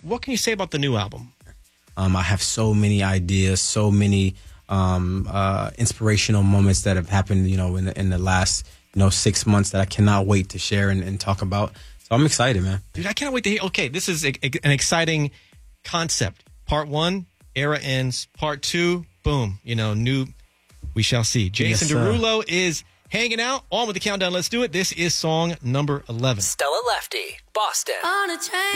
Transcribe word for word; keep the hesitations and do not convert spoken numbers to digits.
what can you say about the new album? Um, I have so many ideas, so many um, uh, inspirational moments that have happened, you know, in the, in the last, you know, six months that I cannot wait to share and, and talk about. So I'm excited, man. Dude, I can't wait to hear. Okay, this is a, a, an exciting concept. Part one, era ends. Part two, boom, you know, new, we shall see. Jason Yes, Derulo is hanging out. On with the countdown. Let's do it. This is song number eleven. Stella Lefty, Boston. On a train.